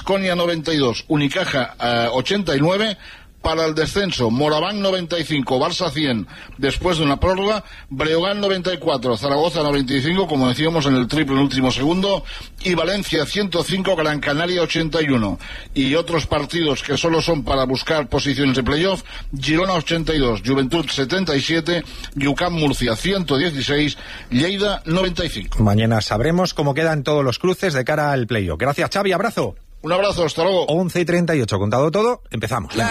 Baskonia 92, Unicaja 89. Para el descenso, Moraván 95, Barça 100, después de una prórroga, Breogán 94, Zaragoza 95, como decíamos en el triple en último segundo, y Valencia 105, Gran Canaria 81. Y otros partidos que solo son para buscar posiciones de playoff, Girona 82, Juventud 77, UCAM Murcia 116, Lleida 95. Mañana sabremos cómo quedan todos los cruces de cara al playoff. Gracias, Xavi, abrazo. Un abrazo, hasta luego. 11:38, contado todo, empezamos.